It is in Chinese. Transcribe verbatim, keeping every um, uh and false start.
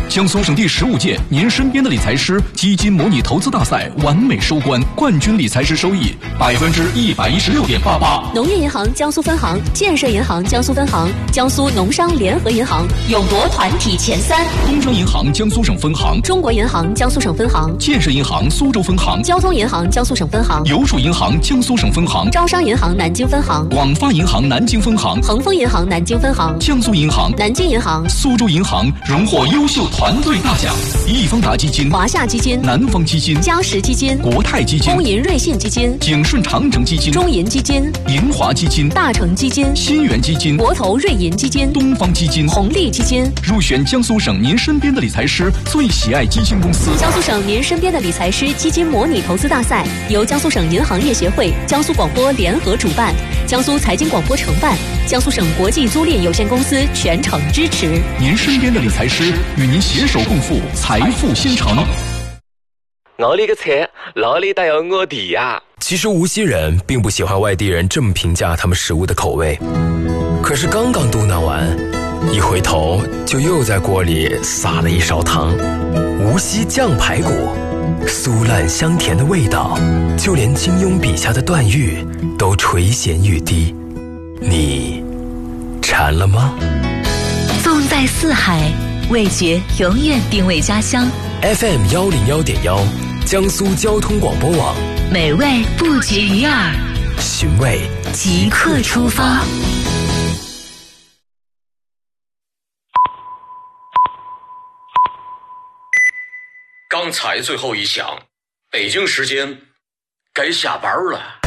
江苏省第十五届您身边的理财师基金模拟投资大赛完美收官，冠军理财师收益百分之一百一十六点八八。 农业银行江苏分行、建设银行江苏分行、江苏农商联合银行勇夺团体前三。 工商银行江苏省分行、 中国银行江苏省分行、 建设银行苏州分行、 交通银行江苏省分行、 邮储银行江苏省分行、 招商银行南京分行、 广发银行南京分行、 恒丰银行南京分行、 江苏银行、 南京银行、 苏州银行荣获优秀团队大奖。易方达基金、 华夏基金、 南方基金、 嘉实基金、 国泰基金、 工银瑞信基金、 景顺长城基金、 中银基金、 银华基金、 大成基金、 新源基金、 国投瑞银基金、 东方基金、 红利基金入选江苏省您身边的理财师最喜爱基金公司。 江苏省您身边的理财师基金模拟投资大赛由江苏省银行业协会、江苏广播联合主办，江苏财经广播承办，江苏省国际租赁有限公司全程支持。 您身边的理财师与您携手共赴财富新城。 我里个菜哪里带有我的呀？ 其实无锡人并不喜欢外地人这么评价他们食物的口味，可是刚刚嘟囔完，一回头就又在锅里撒了一勺汤。无锡酱排骨，酥烂香甜的味道，就连金庸笔下的段誉都垂涎欲滴。你馋了吗？ 纵在四海，味觉永远定位家乡。 F M 幺零幺点幺，江苏交通广播网， 美味不绝于耳， 寻味即刻出发。 刚才最后一响，北京时间该下班了。